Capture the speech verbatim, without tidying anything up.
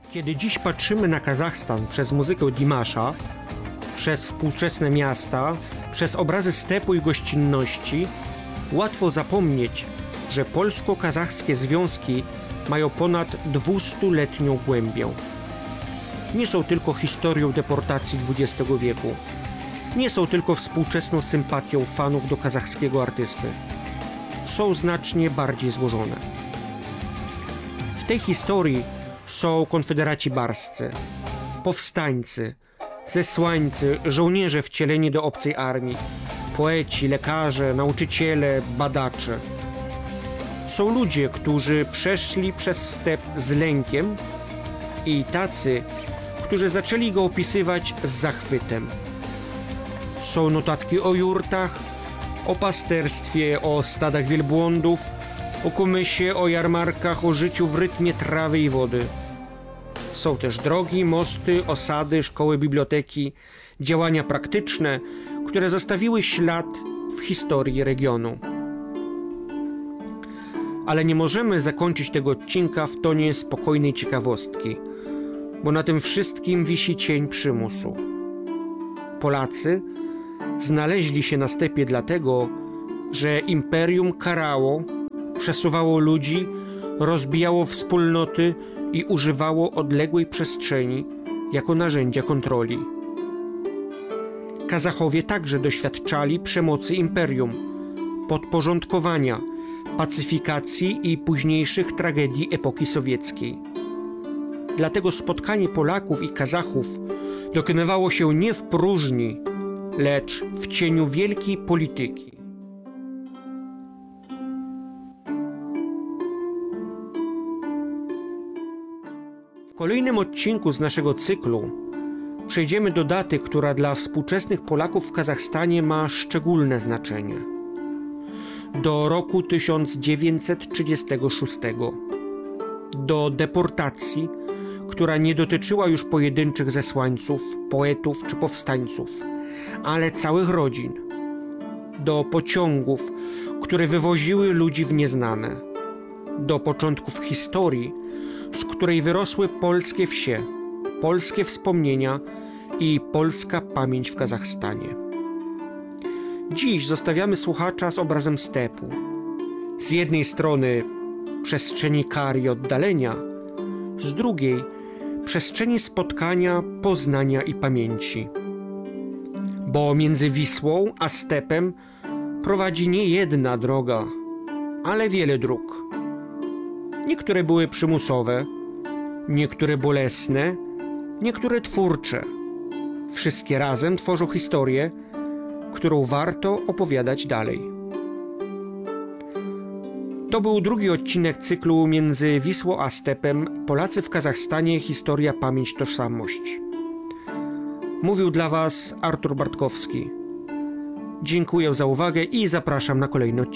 Kiedy dziś patrzymy na Kazachstan przez muzykę Dimasza, przez współczesne miasta, przez obrazy stepu i gościnności, łatwo zapomnieć, że polsko-kazachskie związki mają ponad dwustuletnią głębię. Nie są tylko historią deportacji dwudziestego wieku. Nie są tylko współczesną sympatią fanów do kazachskiego artysty. Są znacznie bardziej złożone. W tej historii są konfederaci barscy, powstańcy, zesłańcy, żołnierze wcieleni do obcej armii, poeci, lekarze, nauczyciele, badacze. Są ludzie, którzy przeszli przez step z lękiem i tacy, którzy zaczęli go opisywać z zachwytem. Są notatki o jurtach, o pasterstwie, o stadach wielbłądów, o kumysie, o jarmarkach, o życiu w rytmie trawy i wody. Są też drogi, mosty, osady, szkoły, biblioteki, działania praktyczne, które zostawiły ślad w historii regionu. Ale nie możemy zakończyć tego odcinka w tonie spokojnej ciekawostki, bo na tym wszystkim wisi cień przymusu. Polacy znaleźli się na stepie dlatego, że imperium karało, przesuwało ludzi, rozbijało wspólnoty i używało odległej przestrzeni jako narzędzia kontroli. Kazachowie także doświadczali przemocy imperium, podporządkowania, pacyfikacji i późniejszych tragedii epoki sowieckiej. Dlatego spotkanie Polaków i Kazachów dokonywało się nie w próżni, lecz w cieniu wielkiej polityki. W kolejnym odcinku z naszego cyklu przejdziemy do daty, która dla współczesnych Polaków w Kazachstanie ma szczególne znaczenie. Do roku tysiąc dziewięćset trzydziestego szóstego. Do deportacji, która nie dotyczyła już pojedynczych zesłańców, poetów czy powstańców, ale całych rodzin. Do pociągów, które wywoziły ludzi w nieznane. Do początków historii, z której wyrosły polskie wsie, polskie wspomnienia i polska pamięć w Kazachstanie. Dziś zostawiamy słuchacza z obrazem stepu. Z jednej strony przestrzeni kar i oddalenia, z drugiej przestrzeni spotkania, poznania i pamięci. Bo między Wisłą a stepem prowadzi nie jedna droga, ale wiele dróg. Niektóre były przymusowe, niektóre bolesne, niektóre twórcze. Wszystkie razem tworzą historię, którą warto opowiadać dalej. To był drugi odcinek cyklu Między Wisłą a stepem Polacy w Kazachstanie. Historia, pamięć, tożsamość. Mówił dla Was Artur Bartkowski. Dziękuję za uwagę i zapraszam na kolejny odcinek.